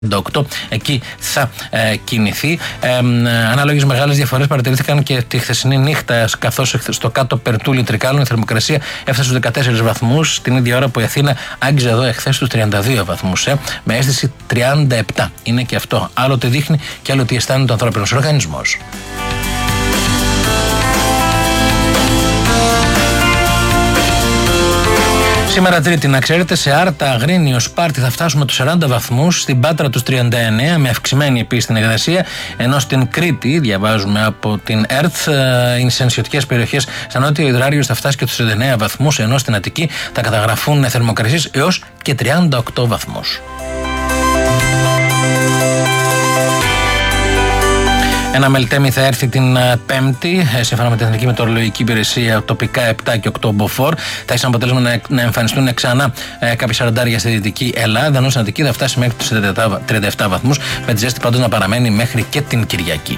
8, εκεί θα κινηθεί. Ανάλογες μεγάλες διαφορές παρατηρήθηκαν και τη χθεσινή νύχτα, καθώς στο κάτω Περτούλη Τρικάλων η θερμοκρασία έφτασε στους 14 βαθμούς, την ίδια ώρα που η Αθήνα άγγιζε εδώ εχθές στους 32 βαθμούς, με αίσθηση 37. Είναι και αυτό. Άλλοτε δείχνει και άλλοτε αισθάνεται ο ανθρώπινος οργανισμός. Σήμερα Τρίτη, να ξέρετε, σε Άρτα, Αγρίνιο, Σπάρτη θα φτάσουμε τους 40 βαθμούς, στην Πάτρα τους 39, με αυξημένη επίσης την υγρασία, ενώ στην Κρήτη, διαβάζουμε από την ΕΡΤ, είναι σε νησιωτικές περιοχές, στα νότιο υδράριο θα φτάσει και τους 39 βαθμούς, ενώ στην Αττική θα καταγραφούν θερμοκρασίες έως και 38 βαθμούς. Ένα μελτέμι θα έρθει την Πέμπτη, σύμφωνα με την Εθνική Μετεωρολογική Υπηρεσία, τοπικά 7 και 8 μποφόρ. Θα έχει σαν αποτέλεσμα να εμφανιστούν ξανά κάποια σαραντάρια στη Δυτική Ελλάδα, ενώ στην Αττική θα φτάσει μέχρι τους 37 βαθμούς, με τη ζέστη πάντως να παραμένει μέχρι και την Κυριακή.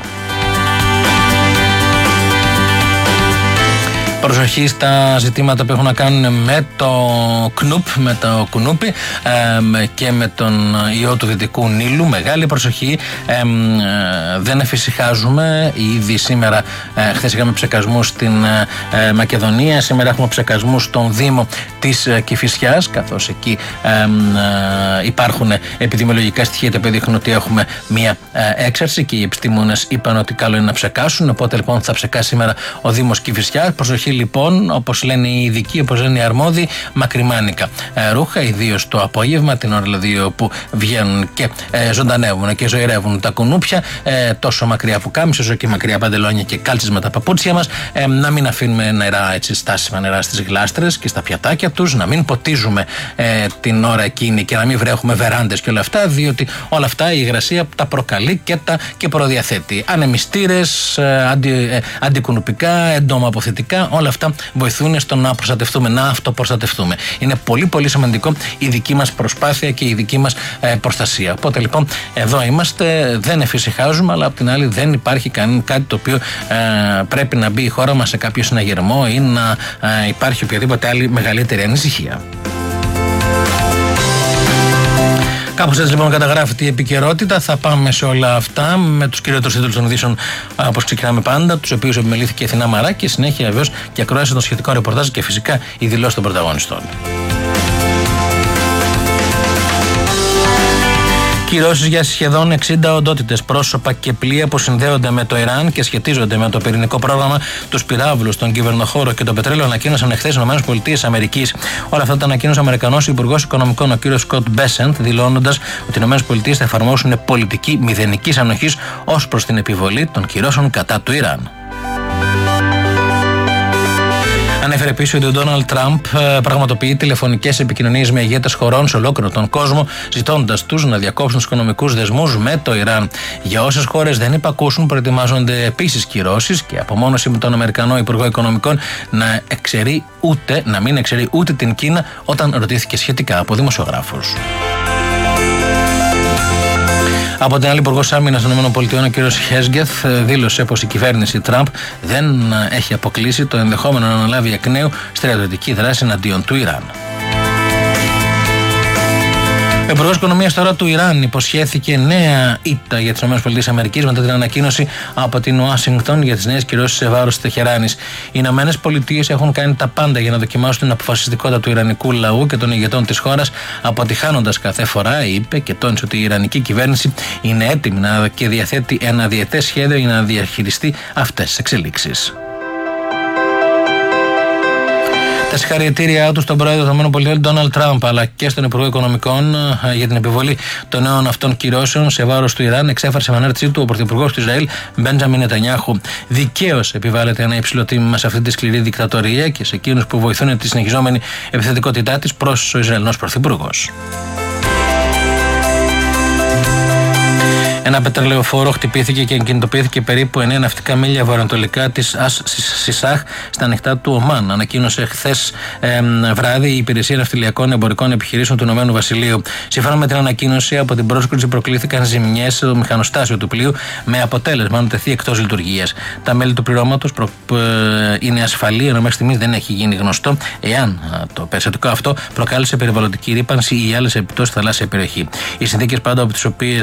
Προσοχή στα ζητήματα που έχουν να κάνουν με το ΚΝΟΥΠ, με το κουνούπι και με τον ιό του Δυτικού Νείλου. Μεγάλη προσοχή, δεν εφησυχάζουμε. Ήδη σήμερα, χθες είχαμε ψεκασμούς στην Μακεδονία, σήμερα έχουμε ψεκασμούς στον Δήμο της Κηφισιάς, καθώς εκεί υπάρχουν επιδημιολογικά στοιχεία τα οποία δείχνουν ότι έχουμε μία έξαρση και οι επιστήμονες είπαν ότι καλό είναι να ψεκάσουν, οπότε λοιπόν θα ψεκάσει σήμερα ο Δήμος Κηφισιάς. Προσοχή λοιπόν, όπως λένε οι ειδικοί, όπως λένε οι αρμόδιοι, μακριμάνικα ρούχα, ιδίως το απόγευμα, την ώρα δηλαδή όπου βγαίνουν και ζωντανεύουν και ζωηρεύουν τα κουνούπια, τόσο μακριά πουκάμισες όσο και μακριά παντελόνια και κάλτσες με τα παπούτσια μας, να μην αφήνουμε νερά, έτσι, στάσιμα νερά στις γλάστρες και στα πιατάκια τους, να μην ποτίζουμε την ώρα εκείνη και να μην βρέχουμε βεράντες και όλα αυτά, διότι όλα αυτά η υγρασία τα προκαλεί και προδιαθέτει. Ανεμιστήρες, αντικουνουπικά, εντομοαποθετικά, όλα αυτά βοηθούν στο να προστατευτούμε, να αυτοπροστατευτούμε. Είναι πολύ πολύ σημαντικό η δική μας προσπάθεια και η δική μας προστασία. Οπότε λοιπόν εδώ είμαστε, δεν εφησυχάζουμε, αλλά απ' την άλλη δεν υπάρχει κάτι το οποίο πρέπει να μπει η χώρα μας σε κάποιο συναγερμό ή να υπάρχει οποιαδήποτε άλλη μεγαλύτερη ανησυχία. Κάπως έτσι λοιπόν καταγράφεται η επικαιρότητα. Θα πάμε σε όλα αυτά με τους κυριότερους τίτλους των ειδήσεων, όπως ξεκινάμε πάντα, τους οποίους επιμελήθηκε η Αθηνά Μαράκη, συνέχεια βεβαίως και ακρόαση των σχετικών ρεπορτάζ και φυσικά οι δηλώσεις των πρωταγωνιστών. Κυρώσεις για σχεδόν 60 οντότητες, πρόσωπα και πλοία που συνδέονται με το Ιράν και σχετίζονται με το πυρηνικό πρόγραμμα, τους πυράβλους, τον κυβερνοχώρο και το πετρέλαιο, ανακοίνωσαν εχθές οι ΗΠΑ. Όλα αυτά τα ανακοίνωσε ο Αμερικανός Υπουργός Οικονομικών, ο κ. Σκοτ Μπέσεντ, δηλώνοντας ότι οι ΗΠΑ θα εφαρμόσουν πολιτική μηδενικής ανοχής ως προς την επιβολή των κυρώσεων κατά του Ιράν. Ανέφερε επίσης ότι ο Ντόναλντ Τραμπ πραγματοποιεί τηλεφωνικές επικοινωνίες με ηγέτες χωρών σε ολόκληρο τον κόσμο, ζητώντας τους να διακόψουν τους οικονομικούς δεσμούς με το Ιράν. Για όσες χώρες δεν υπακούσουν, προετοιμάζονται επίσης κυρώσεις και απομόνωση με τον Αμερικανό Υπουργό Οικονομικών να μην εξαιρεί ούτε την Κίνα όταν ρωτήθηκε σχετικά από δημοσιογράφους. Από την άλλη, Υπουργός Άμυνας των ΗΠΑ, ο κ. Χέσγκεθ, δήλωσε πως η κυβέρνηση Τραμπ δεν έχει αποκλείσει το ενδεχόμενο να αναλάβει εκ νέου στρατιωτική δράση εναντίον του Ιράν. Ο Υπουργός Οικονομίας τώρα του Ιράν υποσχέθηκε νέα ήττα για τις ΗΠΑ μετά την ανακοίνωση από την Ουάσιγκτον για τις νέες κυρώσεις σε βάρος της Τεχεράνης. Οι ΗΠΑ έχουν κάνει τα πάντα για να δοκιμάσουν την αποφασιστικότητα του ιρανικού λαού και των ηγετών της χώρας, αποτυχάνοντας κάθε φορά, είπε και τόνισε ότι η ιρανική κυβέρνηση είναι έτοιμη και διαθέτει ένα διετές σχέδιο για να διαχειριστεί αυτές τις εξελίξεις. Τα συγχαρητήριά του στον πρόεδρο των ΗΠΑ, Ντόναλντ Τραμπ, αλλά και στον Υπουργό Οικονομικών για την επιβολή των νέων αυτών κυρώσεων σε βάρος του Ιράν, εξέφρασε με ανάρτησή του ο πρωθυπουργός του Ισραήλ, Μπέντζαμιν Νετανιάχου. Δικαίως επιβάλλεται ένα υψηλό τίμημα σε αυτή τη σκληρή δικτατορία και σε εκείνους που βοηθούν τη συνεχιζόμενη επιθετικότητά της, προς ο Ισραηλινός πρωθυπουργός. Ένα πετρελαιοφόρο χτυπήθηκε και εγκινητοποιήθηκε περίπου 9 ναυτικά μίλια βορειοανατολικά της Σισάχ στα ανοιχτά του Ομάν. Ανακοίνωσε χθες βράδυ η Υπηρεσία Ναυτιλιακών Εμπορικών Επιχειρήσεων του Ηνωμένου Βασιλείου. Σύμφωνα με την ανακοίνωση, από την πρόσκρουση προκλήθηκαν ζημιές στο μηχανοστάσιο του πλοίου, με αποτέλεσμα να τεθεί εκτός λειτουργίας. Τα μέλη του πληρώματος είναι ασφαλή, ενώ μέχρι στιγμής δεν έχει γίνει γνωστό εάν το περιστατικό αυτό προκάλεσε περιβαλλοντική ρύπανση ή άλλες επιπτώσεις στη θαλάσσια περιοχή. Οι συνθήκες πάντα από τις οποίες